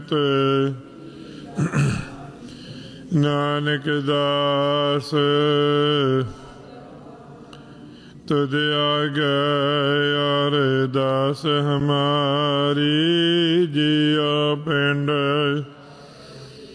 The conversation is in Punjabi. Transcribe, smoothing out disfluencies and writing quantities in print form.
नानक दास तुझ आगे अरदास हमारी जिया पिंड